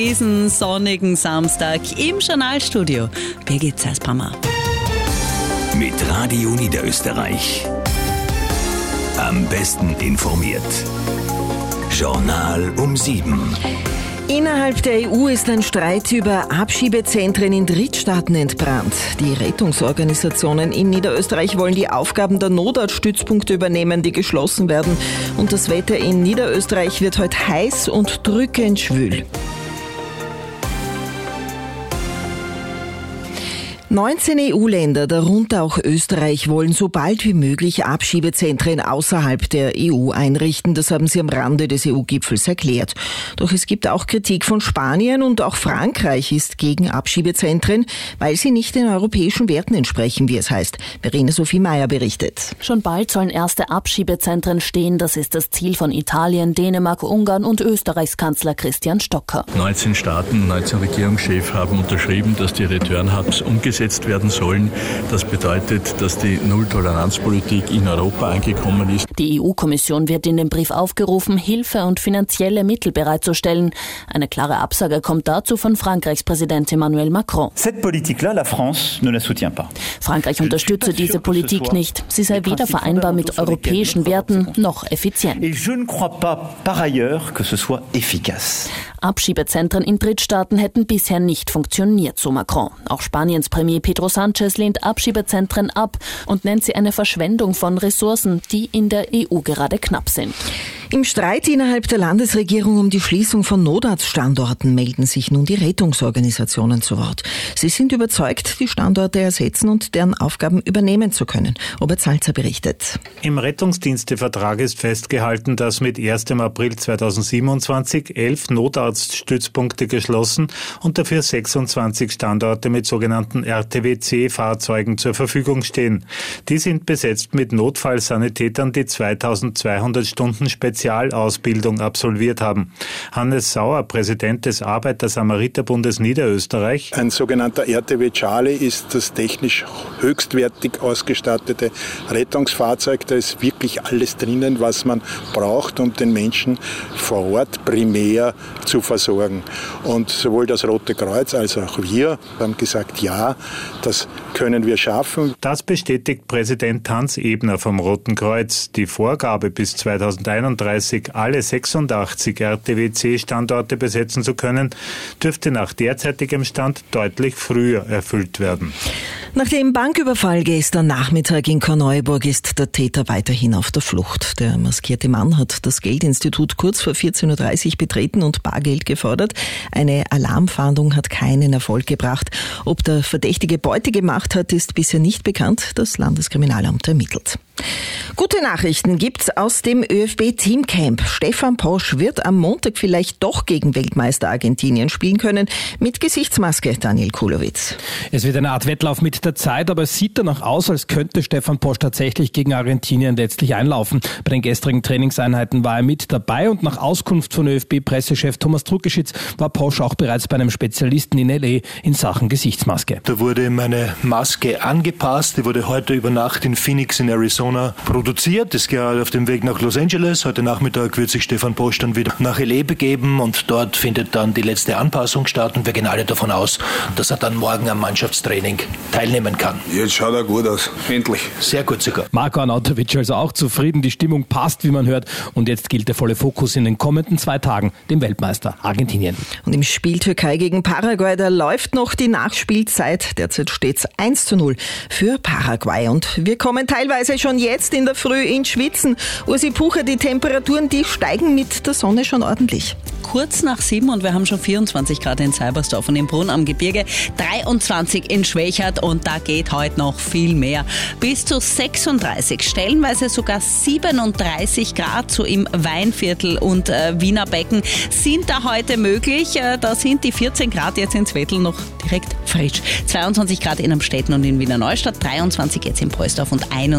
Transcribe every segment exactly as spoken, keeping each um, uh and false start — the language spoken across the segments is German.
Diesen sonnigen Samstag im Journalstudio. Birgit Zeisbrammer. Mit Radio Niederösterreich. Am besten informiert. Journal um sieben. Innerhalb der E U ist ein Streit über Abschiebezentren in Drittstaaten entbrannt. Die Rettungsorganisationen in Niederösterreich wollen die Aufgaben der Notarztstützpunkte übernehmen, die geschlossen werden. Und das Wetter in Niederösterreich wird heute heiß und drückend schwül. neunzehn E U-Länder, darunter auch Österreich, wollen so bald wie möglich Abschiebezentren außerhalb der E U einrichten. Das haben sie am Rande des E U-Gipfels erklärt. Doch es gibt auch Kritik von Spanien und auch Frankreich ist gegen Abschiebezentren, weil sie nicht den europäischen Werten entsprechen, wie es heißt. Verena Sophie Meyer berichtet. Schon bald sollen erste Abschiebezentren stehen. Das ist das Ziel von Italien, Dänemark, Ungarn und Österreichs Kanzler Christian Stocker. neunzehn Staaten, neunzehn Regierungschefs haben unterschrieben, dass die Return-Hubs umgesetzt werden sollen. Das bedeutet, dass die Null-Toleranz-Politik in Europa angekommen ist. Die E U-Kommission wird in dem Brief aufgerufen, Hilfe und finanzielle Mittel bereitzustellen. Eine klare Absage kommt dazu von Frankreichs Präsident Emmanuel Macron. Cette politique-là, la France ne la soutient pas. Frankreich unterstütze diese Politik nicht. Sie sei weder vereinbar mit europäischen Werten noch effizient. Et je ne crois pas par ailleurs que ce soit efficace. Abschiebezentren in Drittstaaten hätten bisher nicht funktioniert, so Macron. Auch Spaniens Premier Pedro Sánchez lehnt Abschiebezentren ab und nennt sie eine Verschwendung von Ressourcen, die in der E U gerade knapp sind. Im Streit innerhalb der Landesregierung um die Schließung von Notarztstandorten melden sich nun die Rettungsorganisationen zu Wort. Sie sind überzeugt, die Standorte ersetzen und deren Aufgaben übernehmen zu können. Robert Salzer berichtet. Im Rettungsdienstevertrag ist festgehalten, dass mit ersten April zweitausendsiebenundzwanzig elf Notarztstützpunkte geschlossen und dafür sechsundzwanzig Standorte mit sogenannten R T W C-Fahrzeugen zur Verfügung stehen. Die sind besetzt mit Notfallsanitätern, die zweitausendzweihundert Stunden Spezialausbildung absolviert haben. Hannes Sauer, Präsident des Arbeiter-Samariter-Bundes Niederösterreich. Ein sogenannter R T W Charlie ist das technisch höchstwertig ausgestattete Rettungsfahrzeug. Da ist wirklich alles drinnen, was man braucht, um den Menschen vor Ort primär zu versorgen. Und sowohl das Rote Kreuz als auch wir haben gesagt, ja, das können wir schaffen. Das bestätigt Präsident Hans Ebner vom Roten Kreuz. Die Vorgabe bis zweitausendeinunddreißig alle sechsundachtzig R T W C-Standorte besetzen zu können, dürfte nach derzeitigem Stand deutlich früher erfüllt werden. Nach dem Banküberfall gestern Nachmittag in Korneuburg ist der Täter weiterhin auf der Flucht. Der maskierte Mann hat das Geldinstitut kurz vor vierzehn Uhr dreißig betreten und Bargeld gefordert. Eine Alarmfahndung hat keinen Erfolg gebracht. Ob der Verdächtige Beute gemacht hat, ist bisher nicht bekannt. Das Landeskriminalamt ermittelt. Gute Nachrichten gibt's aus dem ÖFB-Teamcamp. Stefan Posch wird am Montag vielleicht doch gegen Weltmeister Argentinien spielen können. Mit Gesichtsmaske, Daniel Kulowitz. Es wird eine Art Wettlauf mit der Zeit, aber es sieht danach aus, als könnte Stefan Posch tatsächlich gegen Argentinien letztlich einlaufen. Bei den gestrigen Trainingseinheiten war er mit dabei und nach Auskunft von ÖFB-Pressechef Thomas Trukeschitz war Posch auch bereits bei einem Spezialisten in L A in Sachen Gesichtsmaske. Da wurde meine Maske angepasst. Die wurde heute über Nacht in Phoenix in Arizona produziert. Es geht auf dem Weg nach Los Angeles. Heute Nachmittag wird sich Stefan Posch dann wieder nach L A begeben und dort findet dann die letzte Anpassung statt und wir gehen alle davon aus, dass er dann morgen am Mannschaftstraining teilnehmen kann. Jetzt schaut er gut aus. Endlich. Sehr gut sogar. Marko Arnautovic also auch zufrieden. Die Stimmung passt, wie man hört. Und jetzt gilt der volle Fokus in den kommenden zwei Tagen dem Weltmeister Argentinien. Und im Spiel Türkei gegen Paraguay, da läuft noch die Nachspielzeit. Derzeit steht's eins zu null für Paraguay. Und wir kommen teilweise schon jetzt in der Früh ins Schwitzen. Ursi Pucher, die Temperaturen, die steigen mit der Sonne schon ordentlich. Kurz nach sieben und wir haben schon vierundzwanzig Grad in Seibersdorf und im Brunn am Gebirge, dreiundzwanzig in Schwächert und da geht heute noch viel mehr. Bis zu sechsunddreißig, stellenweise sogar siebenunddreißig Grad so im Weinviertel und äh, Wiener Becken sind da heute möglich. Äh, da sind die vierzehn Grad jetzt in Zwettl noch direkt frisch. zweiundzwanzig Grad in Amstetten und in Wiener Neustadt, dreiundzwanzig jetzt in Preußdorf und einundzwanzig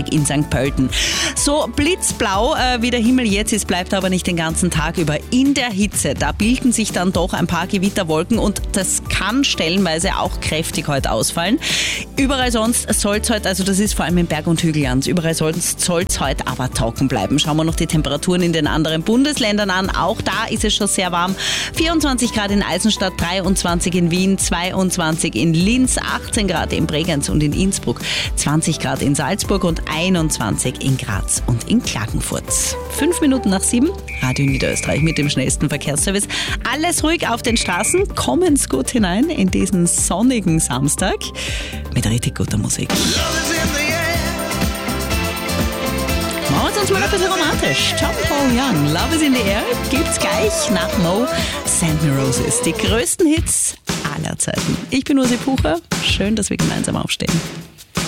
einundzwanzig in Sankt Pölten. So blitzblau äh, wie der Himmel jetzt ist, bleibt aber nicht den ganzen Tag über in der Hitze. Da bilden sich dann doch ein paar Gewitterwolken und das kann stellenweise auch kräftig heute ausfallen. Überall sonst soll es heute, also das ist vor allem in Berg- und Hügelland, überall soll es heute aber trocken bleiben. Schauen wir noch die Temperaturen in den anderen Bundesländern an. Auch da ist es schon sehr warm. vierundzwanzig Grad in Eisenstadt, dreiundzwanzig in Wien, zweiundzwanzig in Linz, achtzehn Grad in Bregenz und in Innsbruck, zwanzig Grad in Salzburg und einundzwanzig in Graz und in Klagenfurt. Fünf Minuten nach sieben, Radio Niederösterreich mit dem schnellsten Verkehrsservice. Alles ruhig auf den Straßen, kommen's gut hinein in diesen sonnigen Samstag mit richtig guter Musik. Machen wir uns mal ein bisschen romantisch. John Paul Young, Love is in the Air, gibt's gleich nach Mo, Send Me Roses. Die größten Hits aller Zeiten. Ich bin Ursi Pucher, schön, dass wir gemeinsam aufstehen.